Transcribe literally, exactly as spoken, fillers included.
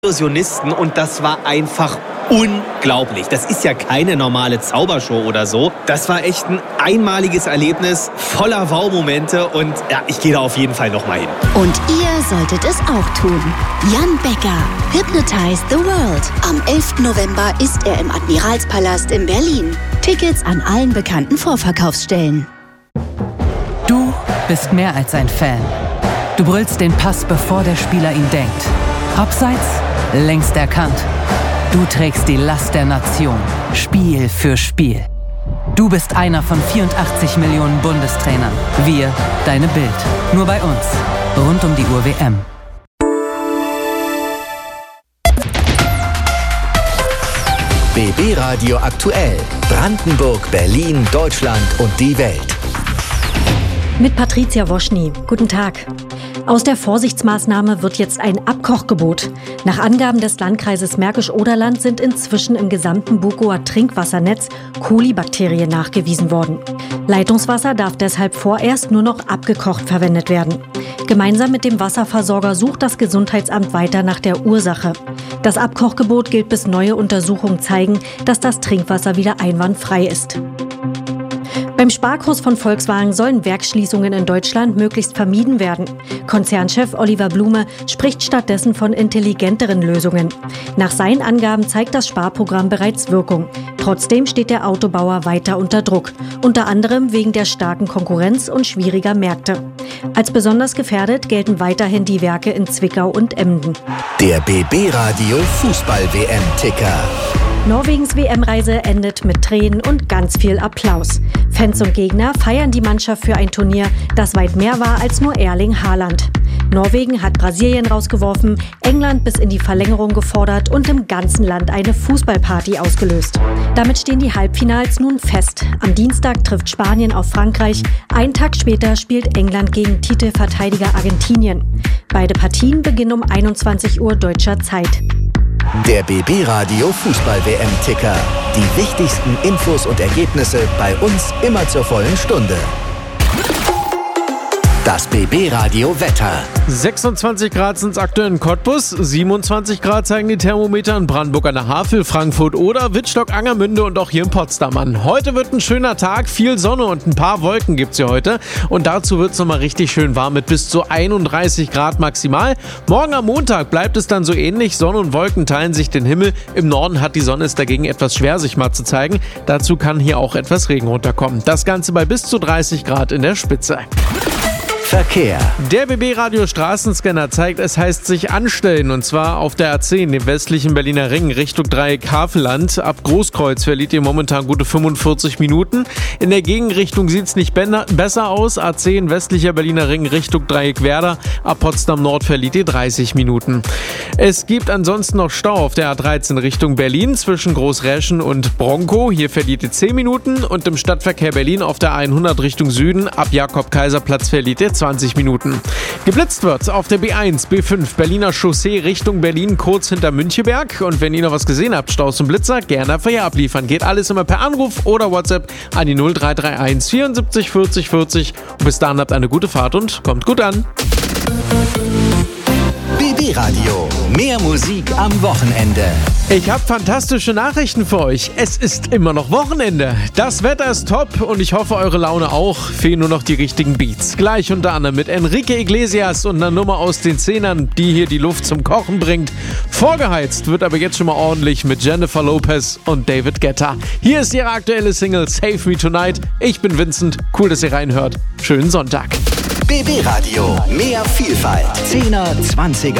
Illusionisten und das war einfach unglaublich. Das ist ja keine normale Zaubershow oder so. Das war echt ein einmaliges Erlebnis, voller Wow-Momente und ja, ich gehe da auf jeden Fall nochmal hin. Und ihr solltet es auch tun. Jan Becker, Hypnotize the World. Am elften November ist er im Admiralspalast in Berlin. Tickets an allen bekannten Vorverkaufsstellen. Du bist mehr als ein Fan. Du brüllst den Pass, bevor der Spieler ihn denkt. Abseits, längst erkannt. Du trägst die Last der Nation, Spiel für Spiel. Du bist einer von vierundachtzig Millionen Bundestrainern. Wir, deine Bild. Nur bei uns. Rund um die Uhr W M. B B Radio aktuell. Brandenburg, Berlin, Deutschland und die Welt. Mit Patricia Woschny. Guten Tag. Aus der Vorsichtsmaßnahme wird jetzt ein Abkochgebot. Nach Angaben des Landkreises Märkisch-Oderland sind inzwischen im gesamten Bukower Trinkwassernetz Kolibakterien nachgewiesen worden. Leitungswasser darf deshalb vorerst nur noch abgekocht verwendet werden. Gemeinsam mit dem Wasserversorger sucht das Gesundheitsamt weiter nach der Ursache. Das Abkochgebot gilt, bis neue Untersuchungen zeigen, dass das Trinkwasser wieder einwandfrei ist. Beim Sparkurs von Volkswagen sollen Werksschließungen in Deutschland möglichst vermieden werden. Konzernchef Oliver Blume spricht stattdessen von intelligenteren Lösungen. Nach seinen Angaben zeigt das Sparprogramm bereits Wirkung. Trotzdem steht der Autobauer weiter unter Druck, unter anderem wegen der starken Konkurrenz und schwieriger Märkte. Als besonders gefährdet gelten weiterhin die Werke in Zwickau und Emden. Der B B Radio Fußball-W M-Ticker. Norwegens W M-Reise endet mit Tränen und ganz viel Applaus. Fans und Gegner feiern die Mannschaft für ein Turnier, das weit mehr war als nur Erling Haaland. Norwegen hat Brasilien rausgeworfen, England bis in die Verlängerung gefordert und im ganzen Land eine Fußballparty ausgelöst. Damit stehen die Halbfinals nun fest. Am Dienstag trifft Spanien auf Frankreich. Einen Tag später spielt England gegen Titelverteidiger Argentinien. Beide Partien beginnen um einundzwanzig Uhr deutscher Zeit. Der B B Radio Fußball-W M-Ticker. Die wichtigsten Infos und Ergebnisse bei uns immer zur vollen Stunde. Das B B Radio Wetter. sechsundzwanzig Grad sind es aktuell in Cottbus, siebenundzwanzig Grad zeigen die Thermometer in Brandenburg an der Havel, Frankfurt oder Wittstock, Angermünde und auch hier in Potsdam an. Heute wird ein schöner Tag, viel Sonne und ein paar Wolken gibt's hier heute und dazu wird's nochmal richtig schön warm mit bis zu einunddreißig Grad maximal. Morgen am Montag bleibt es dann so ähnlich, Sonne und Wolken teilen sich den Himmel. Im Norden hat die Sonne es dagegen etwas schwer, sich mal zu zeigen. Dazu kann hier auch etwas Regen runterkommen. Das Ganze bei bis zu dreißig Grad in der Spitze. Verkehr. Der B B Radio Straßenscanner zeigt, es heißt sich anstellen und zwar auf der A zehn, dem westlichen Berliner Ring, Richtung Dreieck Havelland. Ab Großkreuz verliert ihr momentan gute fünfundvierzig Minuten. In der Gegenrichtung sieht es nicht besser aus. A zehn, westlicher Berliner Ring, Richtung Dreieck Werder. Ab Potsdam Nord verliert ihr dreißig Minuten. Es gibt ansonsten noch Stau auf der A dreizehn Richtung Berlin zwischen Großräschen und Bronkow. Hier verliert ihr zehn Minuten und im Stadtverkehr Berlin auf der hundert Richtung Süden. Ab Jakob-Kaiser-Platz verliert ihr zwanzig Minuten. Geblitzt wird auf der B eins, B fünf, Berliner Chaussee Richtung Berlin, kurz hinter Müncheberg. Und wenn ihr noch was gesehen habt, Staus und Blitzer, gerne vorher abliefern. Geht alles immer per Anruf oder WhatsApp an die null drei drei eins vierundsiebzig vierzig vierzig. Und bis dahin habt eine gute Fahrt und kommt gut an. B B Radio. Mehr Musik am Wochenende. Ich habe fantastische Nachrichten für euch. Es ist immer noch Wochenende. Das Wetter ist top und ich hoffe, eure Laune auch. Fehlen nur noch die richtigen Beats. Gleich unter anderem mit Enrique Iglesias und einer Nummer aus den Zehnern, die hier die Luft zum Kochen bringt. Vorgeheizt wird aber jetzt schon mal ordentlich mit Jennifer Lopez und David Guetta. Hier ist ihre aktuelle Single Save Me Tonight. Ich bin Vincent. Cool, dass ihr reinhört. Schönen Sonntag. B B Radio. Mehr Vielfalt. Zehner, Zwanziger